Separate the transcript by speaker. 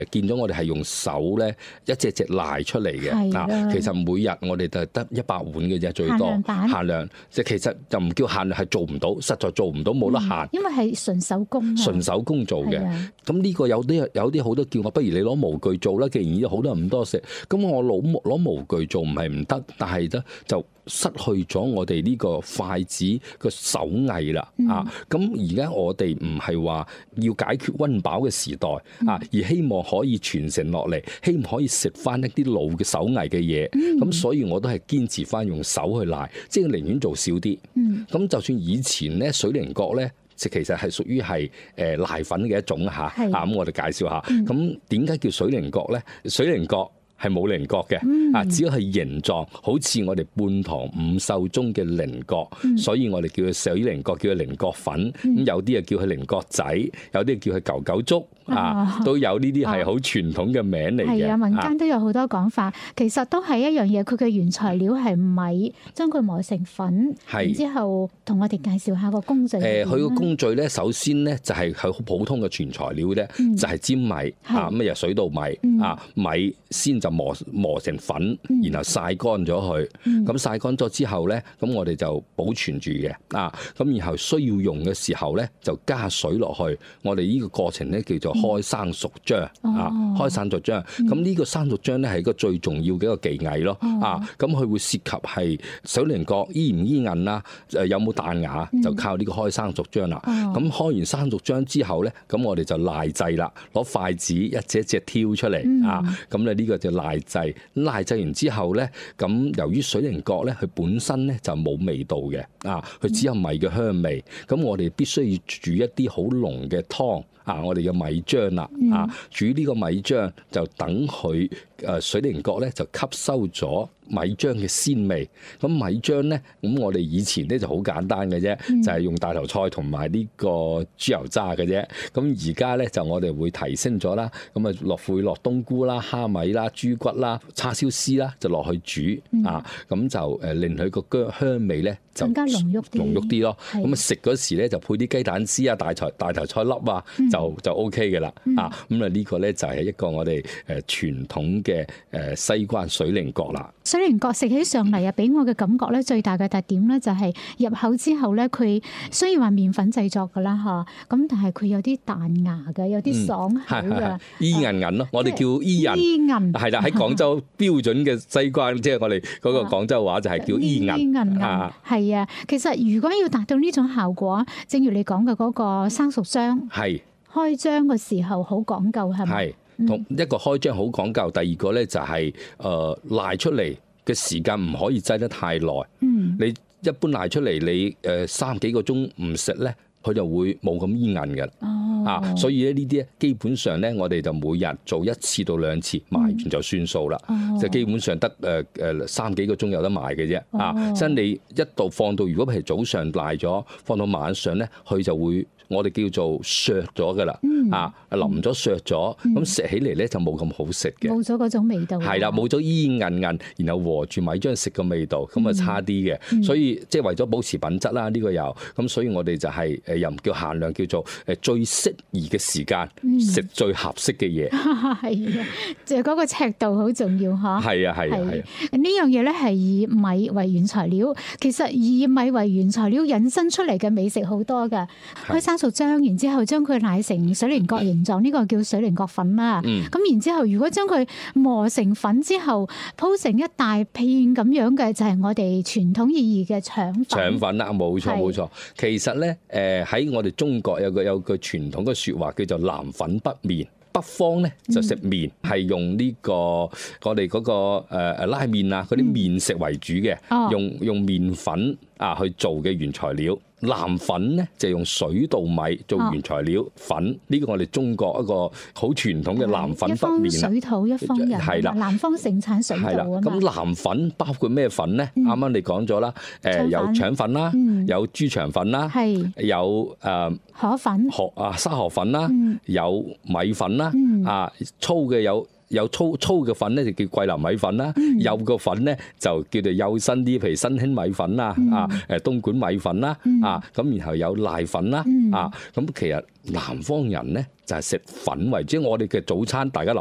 Speaker 1: 見咗我哋係用手咧一隻隻賴出嚟嘅。其實每日我哋就得100碗嘅啫，最多限量。即其實就唔叫限量，係做唔到，實在做唔到，冇得限。
Speaker 2: 因為係純手工，
Speaker 1: 純手工做嘅。咁呢個有啲好多叫我，不如你攞模具做啦。既然而家好多人咁多食，咁我攞模具做唔係唔得，但係咧就失去咗我哋呢個筷子個手藝啦。咁而家我哋唔係話要解決溫飽嘅時代而希望可以傳承落嚟，希望可以食翻一啲老嘅手藝嘅嘢。咁所以我都係堅持翻用手去賴，即係寧願做少啲。咁就算以前咧水靈角咧，其實係屬於係瀨粉嘅一種嚇。咁我哋介紹下。咁點解叫水靈角咧？水靈角係冇稜角嘅，只要係形狀好似我哋半堂五秀中嘅稜角，所以我哋叫佢水靈角，叫佢稜角粉。咁有啲啊叫佢稜角仔，有啲叫佢九九粥。都有呢啲係好傳統嘅名嚟嘅。
Speaker 2: 民間都有好多講法，其實都係一樣嘢。佢嘅原材料係米，將佢磨成粉，然之後同我哋介紹下個工序。
Speaker 1: 佢個工序咧，首先咧就係好普通嘅全材料咧，就係粘米咁又水稻米米先就磨成粉，然後曬乾咗佢。咁曬乾咗之後咧，咁我哋就保存住嘅。咁然後需要用嘅時候咧，就加水落去。我哋呢個過程咧叫做開生熟漿。開生熟漿。咁呢個生熟漿咧係一個最重要嘅一個技藝咯。咁佢會涉及係水靈角依唔依韌啦，有冇彈牙，就靠呢個開生熟漿啦。咁開完生熟漿之後咧，咁我哋就賴製啦，攞筷子一隻一隻挑出嚟。咁咧呢個就賴製。賴製完之後咧，咁由於水靈角咧，佢本身咧就冇味道嘅。佢只有米嘅香味。咁我哋必須要煮一啲好濃嘅湯。我哋嘅米漿啦。煮呢個米漿就等佢水靈角咧就吸收咗米漿嘅鮮味。咁米漿咧，咁我哋以前咧就好簡單嘅啫，就係用大頭菜同埋呢個豬油渣嘅啫。咁而家咧就我哋會提升咗啦，咁會落冬菇啦、蝦米啦、豬骨啦、叉燒絲啦，就落去煮。咁就令佢個香味咧就
Speaker 2: 更加濃郁啲
Speaker 1: 咯。咁食嗰時咧就配啲雞蛋絲啊、大頭菜粒啊，就 OK 嘅啦。咁呢個咧就係一個我哋傳統嘅西關水靈角啦。
Speaker 2: 水靈角食起上嚟啊，俾我嘅感覺咧，最大嘅特點咧就係入口之後咧，佢雖然話麵粉製作噶啦咁但係佢有啲彈牙嘅，有啲爽口嘅，
Speaker 1: 伊韌韌咯，我哋叫伊韌，係啦，喺廣州標準嘅西關，即係我哋嗰個廣州話就係叫伊韌。
Speaker 2: 係啊，其實如果要達到呢種效果，正如你講嘅嗰個生熟漿，開漿嘅時候好講究，係咪？
Speaker 1: 同一個開漿好講究，第二個咧就係賴出嚟嘅時間唔可以擠得太耐。你一般賴出嚟，你3幾個鐘唔食咧，佢就會冇咁煙韌嘅。所以咧呢啲基本上咧，我哋就每日做1次到2次，賣完就算數啦。就基本上得3幾個鐘有得賣嘅啫。真你一度放到，如果譬如早上賴咗，放到晚上咧，佢就會我哋叫做削咗㗎啦。淋咗削咗，咁食起嚟咧就冇咁好食嘅，
Speaker 2: 冇咗嗰種味道。
Speaker 1: 係啦，冇咗煙韌韌，然後和住米漿食嘅味道，咁啊差啲嘅。所以即係為咗保持品質啦，呢個又咁，所以我哋就係又唔叫限量，叫做最適宜嘅時間食最合適嘅嘢。
Speaker 2: 係啊，就嗰個尺度好重要嚇。
Speaker 1: 係啊。呢
Speaker 2: 樣嘢咧係以米為原材料，其實以米為原材料引申出嚟嘅美食好多㗎。開生熟漿，然之後將佢奶成水靈角形狀，呢個叫水靈角粉啦。咁然之後，如果將佢磨成粉之後，鋪成一大片咁樣嘅，就係我哋傳統意義嘅腸粉。
Speaker 1: 腸粉啦，冇錯。其實咧，喺我哋中國有句傳統嘅説話叫做南粉北麵。北方咧就食麵，係用呢個我哋嗰個拉麵啊嗰啲麵食為主嘅，用麵粉去做嘅原材料。南粉咧就用水稻米做原材料粉，呢個我哋中國一個好傳統嘅南粉北麵。
Speaker 2: 一方水土一方人，係啦，南方盛產水稻啊嘛。
Speaker 1: 咁南粉包括咩粉咧？啱啱你講咗啦，有腸粉啦，有豬腸粉啦，有
Speaker 2: 河粉、
Speaker 1: 沙河粉啦，有米粉啦，粗嘅有有粗嘅粉咧就叫桂林米粉啦，幼個粉咧就叫做幼身啲，譬如新興米粉啦，東莞米粉啦，咁然後有瀨粉啦，咁其實南方人咧就係食粉為主，我哋嘅早餐大家